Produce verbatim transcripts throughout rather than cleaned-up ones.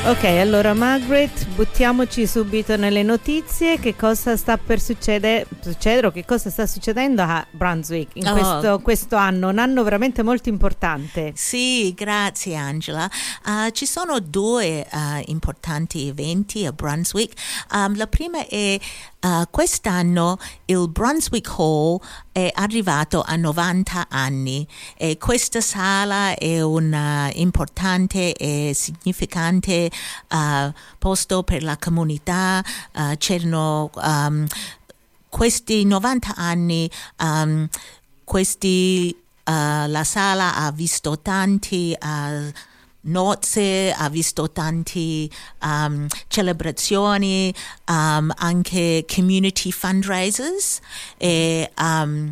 Ok, allora Margaret, buttiamoci subito nelle notizie. Che cosa sta per succedere, succedere o che cosa sta succedendo a Brunswick in Oh. questo, questo anno, un anno veramente molto importante. Sì, grazie Angela. Uh, ci sono due uh, importanti eventi a Brunswick. Um, la prima è uh, quest'anno il Brunswick Hall è arrivato a novanta anni e questa sala è un uh, importante e significante uh, posto per la comunità. Uh, c'erano um, questi novanta anni, um, questi uh, la sala ha visto tanti uh, nozze, ha visto tanti um, celebrazioni, um, anche community fundraisers e um,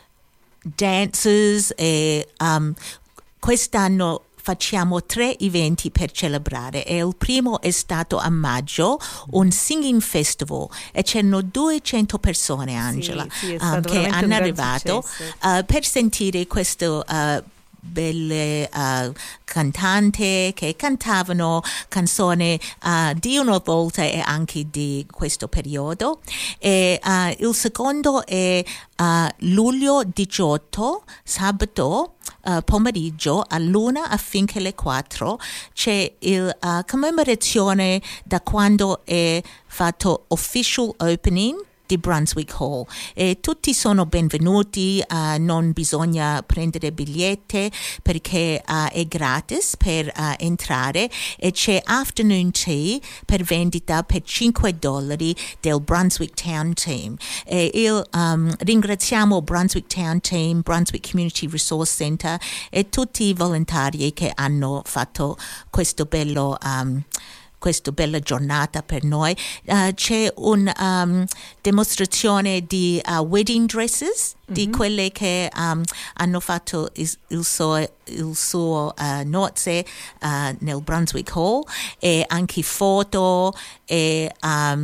dances e um, quest'anno facciamo tre eventi per celebrare e il primo è stato a maggio, un singing festival e c'erano duecento persone, Angela, sì, sì, um, che hanno arrivato uh, per sentire questo uh, belle uh, cantanti che cantavano canzoni uh, di una volta e anche di questo periodo. E uh, il secondo è uh, luglio diciotto, sabato uh, pomeriggio all'una affinché le quattro c'è il uh, commemorazione da quando è fatto official opening di Brunswick Hall e tutti sono benvenuti, uh, non bisogna prendere biglietti perché uh, è gratis per uh, entrare e c'è afternoon tea per vendita per cinque dollari del Brunswick Town Team e il, um, ringraziamo Brunswick Town Team, Brunswick Community Resource Center e tutti i volontari che hanno fatto questo bello um, questa bella giornata per noi. Uh, c'è una um, dimostrazione di uh, wedding dresses, mm-hmm. di quelle che um, hanno fatto il, il suo, il suo uh, nozze uh, nel Brunswick Hall e anche foto e um,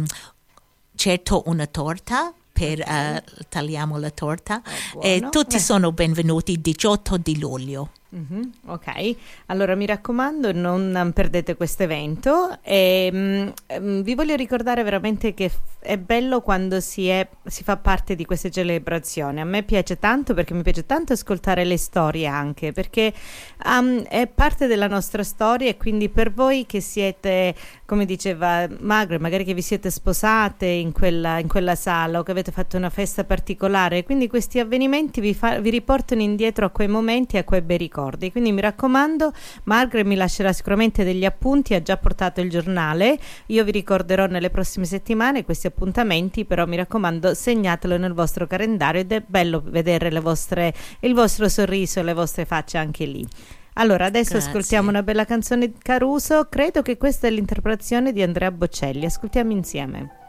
certo una torta. Per uh, tagliamo la torta oh, e tutti sono benvenuti diciotto di luglio. Mm-hmm, ok, allora mi raccomando non perdete questo evento e um, vi voglio ricordare veramente che f- è bello quando si, è, si fa parte di queste celebrazioni. A me piace tanto perché mi piace tanto ascoltare le storie anche perché um, è parte della nostra storia e quindi per voi che siete, come diceva Margaret, magari che vi siete sposate in quella, in quella sala o che avete fatto una festa particolare, quindi questi avvenimenti vi, fa, vi riportano indietro a quei momenti e a quei bei ricordi. Quindi mi raccomando, Margaret mi lascerà sicuramente degli appunti, ha già portato il giornale, io vi ricorderò nelle prossime settimane questi appuntamenti, però mi raccomando segnatelo nel vostro calendario ed è bello vedere le vostre, il vostro sorriso e le vostre facce anche lì. Allora adesso Grazie. Ascoltiamo una bella canzone di Caruso, credo che questa è l'interpretazione di Andrea Bocelli, ascoltiamo insieme.